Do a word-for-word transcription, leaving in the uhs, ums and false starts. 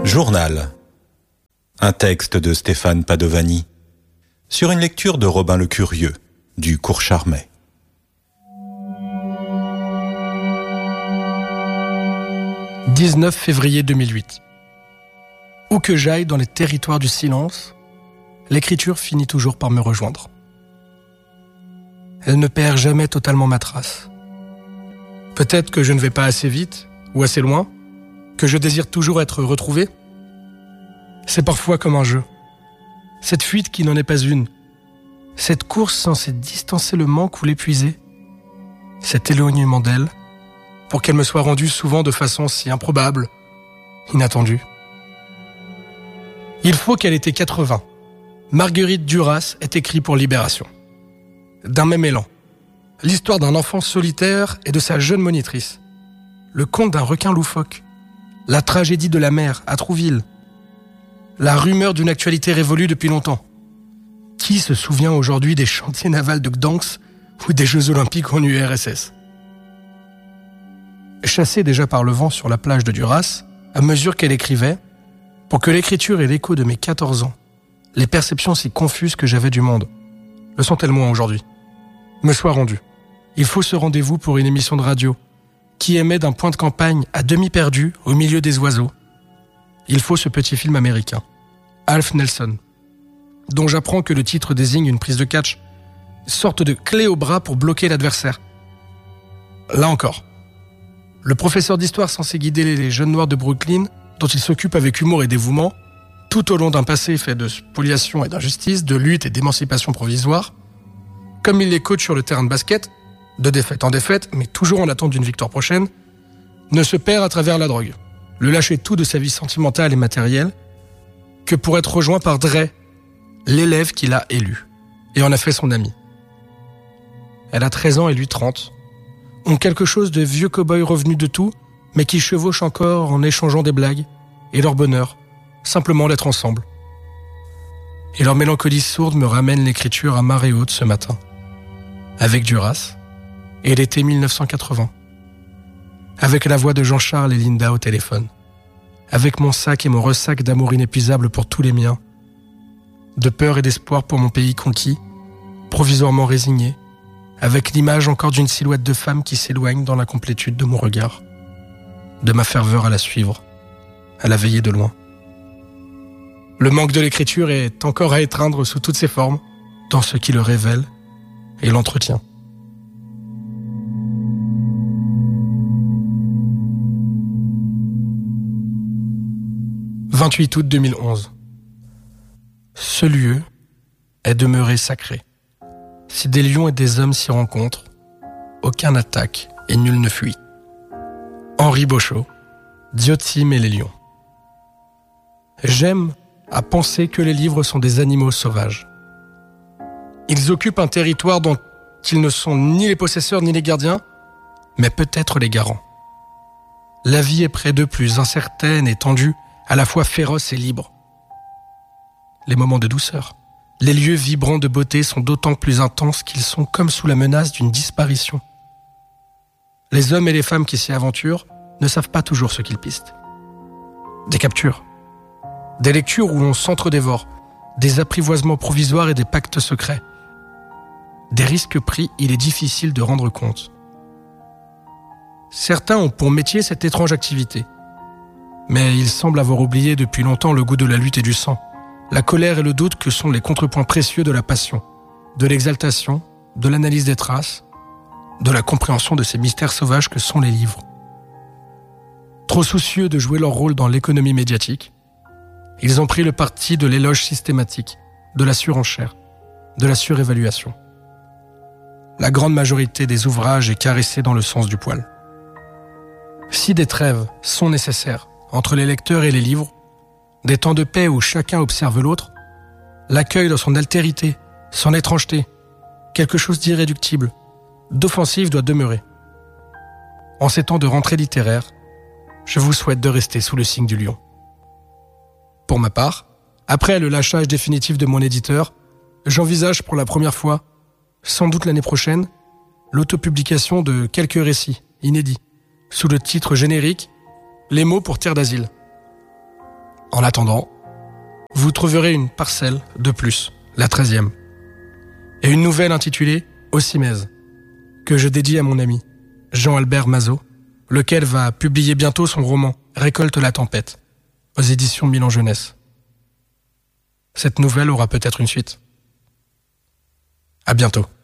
Journal. Un texte de Stéphane Padovani sur une lecture de Robin le Curieux du Cours Charmet. dix-neuf février deux mille huit. Où que j'aille dans les territoires du silence, l'écriture finit toujours par me rejoindre. Elle ne perd jamais totalement ma trace. Peut-être que je ne vais pas assez vite ou assez loin, que je désire toujours être retrouvé. C'est parfois comme un jeu. Cette fuite qui n'en est pas une, cette course censée distancer le manque ou l'épuiser, cet éloignement d'elle, pour qu'elle me soit rendue souvent de façon si improbable, inattendue. Il faut qu'elle ait été quatre-vingts. Marguerite Duras est écrite pour Libération. D'un même élan. L'histoire d'un enfant solitaire et de sa jeune monitrice. Le conte d'un requin loufoque. La tragédie de la mer à Trouville. La rumeur d'une actualité révolue depuis longtemps. Qui se souvient aujourd'hui des chantiers navals de Gdansk ou des Jeux Olympiques en U R S S? Chassée déjà par le vent sur la plage de Duras, à mesure qu'elle écrivait, pour que l'écriture ait l'écho de mes quatorze ans, les perceptions si confuses que j'avais du monde, le sont-elles moins aujourd'hui, me soient rendues. Il faut ce rendez-vous pour une émission de radio, qui émet d'un point de campagne à demi perdu au milieu des oiseaux. Il faut ce petit film américain, Alf Nelson, dont j'apprends que le titre désigne une prise de catch, sorte de clé au bras pour bloquer l'adversaire. Là encore, le professeur d'histoire censé guider les jeunes noirs de Brooklyn, dont il s'occupe avec humour et dévouement, tout au long d'un passé fait de spoliation et d'injustice, de lutte et d'émancipation provisoire, comme il les coach sur le terrain de basket, de défaite en défaite, mais toujours en attente d'une victoire prochaine, ne se perd à travers la drogue, le lâcher tout de sa vie sentimentale et matérielle, que pour être rejoint par Dre, l'élève qu'il a élu, et en a fait son ami. Elle a treize ans et lui trente, ont quelque chose de vieux cow-boy revenu de tout, mais qui chevauchent encore en échangeant des blagues, et leur bonheur, simplement d'être ensemble. Et leur mélancolie sourde me ramène l'écriture à marée haute ce matin, avec Duras, et l'été mille neuf cent quatre-vingts, avec la voix de Jean-Charles et Linda au téléphone, avec mon sac et mon ressac d'amour inépuisable pour tous les miens, de peur et d'espoir pour mon pays conquis, provisoirement résigné, avec l'image encore d'une silhouette de femme qui s'éloigne dans l'incomplétude de mon regard, de ma ferveur à la suivre, à la veiller de loin. Le manque de l'écriture est encore à étreindre sous toutes ses formes, dans ce qui le révèle et l'entretient. vingt-huit août deux mille onze. Ce lieu est demeuré sacré. Si des lions et des hommes s'y rencontrent, aucun n'attaque et nul ne fuit. Henri Bochot, Diotima et les lions. J'aime à penser que les livres sont des animaux sauvages. Ils occupent un territoire dont ils ne sont ni les possesseurs ni les gardiens, mais peut-être les garants. La vie est près d'eux plus incertaine et tendue, à la fois féroce et libre. Les moments de douceur, les lieux vibrants de beauté sont d'autant plus intenses qu'ils sont comme sous la menace d'une disparition. Les hommes et les femmes qui s'y aventurent ne savent pas toujours ce qu'ils pistent. Des captures, des lectures où l'on s'entre-dévore, des apprivoisements provisoires et des pactes secrets. Des risques pris, il est difficile de rendre compte. Certains ont pour métier cette étrange activité. Mais ils semblent avoir oublié depuis longtemps le goût de la lutte et du sang, la colère et le doute que sont les contrepoints précieux de la passion, de l'exaltation, de l'analyse des traces, de la compréhension de ces mystères sauvages que sont les livres. Trop soucieux de jouer leur rôle dans l'économie médiatique, ils ont pris le parti de l'éloge systématique, de la surenchère, de la surévaluation. La grande majorité des ouvrages est caressée dans le sens du poil. Si des trêves sont nécessaires entre les lecteurs et les livres, des temps de paix où chacun observe l'autre, l'accueil dans son altérité, son étrangeté, quelque chose d'irréductible, d'offensif doit demeurer. En ces temps de rentrée littéraire, je vous souhaite de rester sous le signe du lion. Pour ma part, après le lâchage définitif de mon éditeur, j'envisage pour la première fois, sans doute l'année prochaine, l'autopublication de quelques récits inédits, sous le titre générique « Les mots pour terre d'asile ». En attendant, vous trouverez une parcelle de plus, la treizième, et une nouvelle intitulée « Ocimèse », que je dédie à mon ami Jean-Albert Mazot, lequel va publier bientôt son roman « Récolte la tempête » aux éditions Milan Jeunesse. Cette nouvelle aura peut-être une suite. À bientôt.